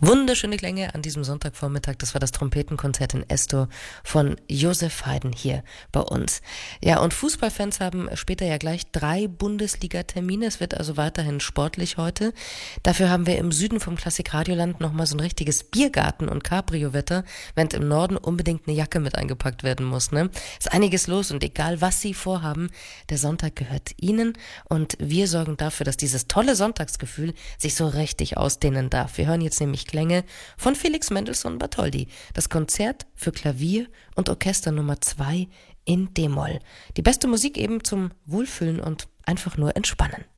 Wunderschöne Klänge an diesem Sonntagvormittag. Das war das Trompetenkonzert in Esto von Josef Haydn hier bei uns. Ja, und Fußballfans haben später ja gleich 3 Bundesliga-Termine. Es wird also weiterhin sportlich heute. Dafür haben wir im Süden vom Klassikradioland nochmal so ein richtiges Biergarten- und Cabrio-Wetter, während im Norden unbedingt eine Jacke mit eingepackt werden muss, ne? Ist einiges los und egal, was Sie vorhaben, der Sonntag gehört Ihnen und wir sorgen dafür, dass dieses tolle Sonntagsgefühl sich so richtig ausdehnen darf. Wir hören jetzt nämlich Klänge von Felix Mendelssohn Bartholdy. Das Konzert für Klavier und Orchester Nummer 2 in D-Moll. Die beste Musik eben zum Wohlfühlen und einfach nur entspannen.